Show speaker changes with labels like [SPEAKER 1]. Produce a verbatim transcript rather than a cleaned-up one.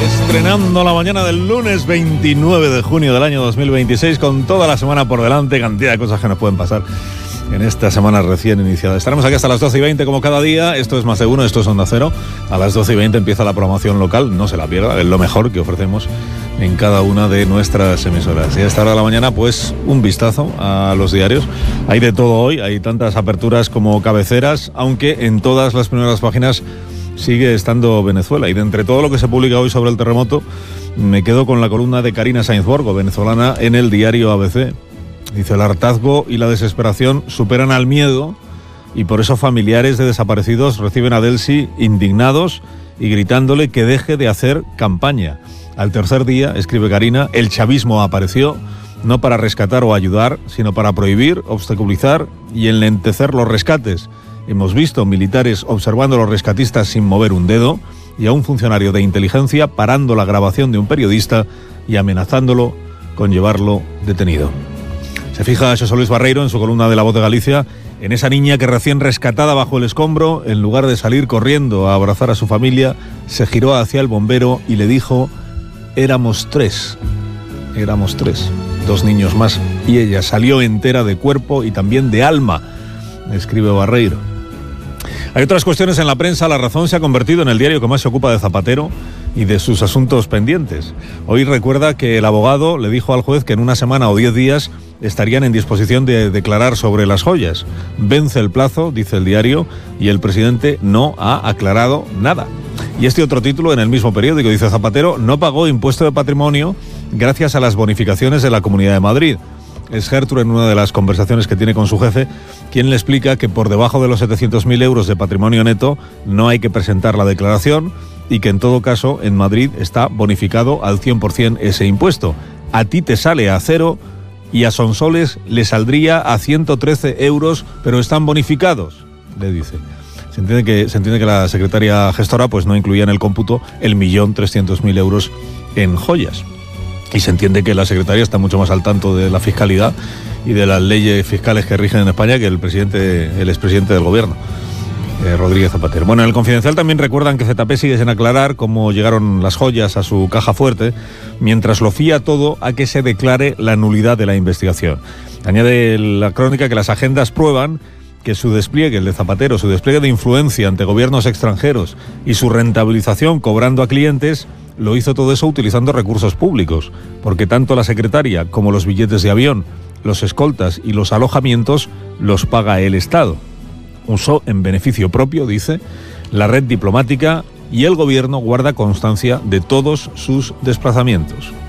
[SPEAKER 1] Estrenando la mañana del lunes veintinueve de junio del año dos mil veintiséis, con toda la semana por delante, cantidad de cosas que nos pueden pasar en esta semana recién iniciada. Estaremos aquí hasta las doce y veinte como cada día. Esto es Más de Uno, esto es Onda Cero. A las doce y veinte empieza la programación local, no se la pierda, es lo mejor que ofrecemos en cada una de nuestras emisoras. Y a esta hora de la mañana, pues un vistazo a los diarios. Hay de todo hoy, hay tantas aperturas como cabeceras, aunque en todas las primeras páginas sigue estando Venezuela. Y de entre todo lo que se publica hoy sobre el terremoto, me quedo con la columna de Karina Sainz Borgo, venezolana, en el diario A B C. Dice: el hartazgo y la desesperación superan al miedo y por eso familiares de desaparecidos reciben a Delcy indignados y gritándole que deje de hacer campaña. Al tercer día, escribe Karina, el chavismo apareció no para rescatar o ayudar, sino para prohibir, obstaculizar y enlentecer los rescates. Hemos visto militares observando a los rescatistas sin mover un dedo y a un funcionario de inteligencia parando la grabación de un periodista y amenazándolo con llevarlo detenido. Se fija José Luis Barreiro en su columna de La Voz de Galicia en esa niña que recién rescatada bajo el escombro, en lugar de salir corriendo a abrazar a su familia, se giró hacia el bombero y le dijo: éramos tres, éramos tres, dos niños más, y ella salió entera de cuerpo y también de alma, escribe Barreiro. Hay otras cuestiones en la prensa. La Razón se ha convertido en el diario que más se ocupa de Zapatero y de sus asuntos pendientes. Hoy recuerda que el abogado le dijo al juez que en una semana o diez días estarían en disposición de declarar sobre las joyas. Vence el plazo, dice el diario, y el presidente no ha aclarado nada. Y este otro título en el mismo periódico dice: Zapatero no pagó impuesto de patrimonio gracias a las bonificaciones de la Comunidad de Madrid. Es Gertrude, en una de las conversaciones que tiene con su jefe, quien le explica que por debajo de los setecientos mil euros de patrimonio neto no hay que presentar la declaración y que en todo caso en Madrid está bonificado al cien por ciento ese impuesto. A ti te sale a cero y a Sonsoles le saldría a ciento trece euros, pero están bonificados, le dice. Se entiende que, se entiende que la secretaria gestora pues no incluía en el cómputo el millón trescientos mil euros en joyas. Y se entiende que la secretaria está mucho más al tanto de la fiscalidad y de las leyes fiscales que rigen en España que el presidente, el expresidente del gobierno, eh, Rodríguez Zapatero. Bueno, en el Confidencial también recuerdan que Z P sigue sin aclarar cómo llegaron las joyas a su caja fuerte, mientras lo fía todo a que se declare la nulidad de la investigación. Añade la crónica que las agendas prueban que su despliegue, el de Zapatero, su despliegue de influencia ante gobiernos extranjeros y su rentabilización cobrando a clientes, lo hizo todo eso utilizando recursos públicos, porque tanto la secretaria como los billetes de avión, los escoltas y los alojamientos los paga el Estado. Usó en beneficio propio, dice, la red diplomática y el gobierno guarda constancia de todos sus desplazamientos.